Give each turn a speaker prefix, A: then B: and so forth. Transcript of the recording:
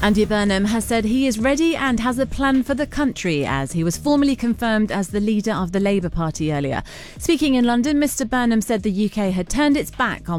A: Andy Burnham has said he is ready and has a plan for the country as he was formally confirmed as the leader of the Labour Party earlier. Speaking in London, Mr Burnham said the UK had turned its back on